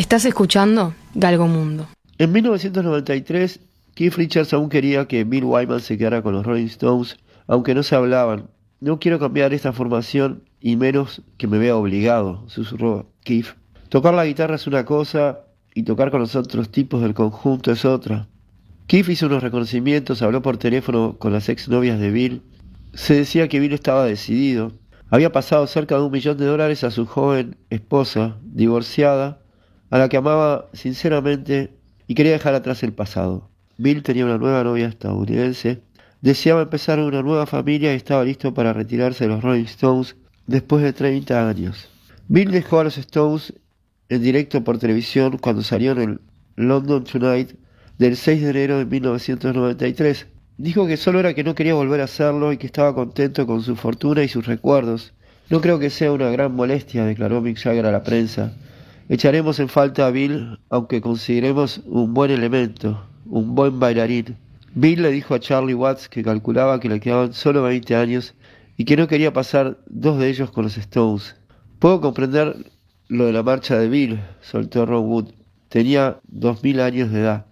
Estás escuchando Galgo Mundo. En 1993, Keith Richards aún quería que Bill Wyman se quedara con los Rolling Stones, aunque no se hablaban. No quiero cambiar esta formación y menos que me vea obligado, susurró Keith. Tocar la guitarra es una cosa y tocar con los otros tipos del conjunto es otra. Keith hizo unos reconocimientos, habló por teléfono con las exnovias de Bill. Se decía que Bill estaba decidido. Había pasado cerca de $1 millón a su joven esposa, divorciada, a la que amaba sinceramente y quería dejar atrás el pasado. Bill tenía una nueva novia estadounidense, deseaba empezar una nueva familia y estaba listo para retirarse de los Rolling Stones después de 30 años. Bill dejó a los Stones en directo por televisión cuando salió en el London Tonight del 6 de enero de 1993. Dijo que solo era que no quería volver a hacerlo y que estaba contento con su fortuna y sus recuerdos. No creo que sea una gran molestia, declaró Mick Jagger a la prensa. Echaremos en falta a Bill, aunque conseguiremos un buen elemento, un buen bailarín. Bill le dijo a Charlie Watts que calculaba que le quedaban solo 20 años y que no quería pasar 2 de ellos con los Stones. Puedo comprender lo de la marcha de Bill, soltó Ron Wood. Tenía 2000 años de edad.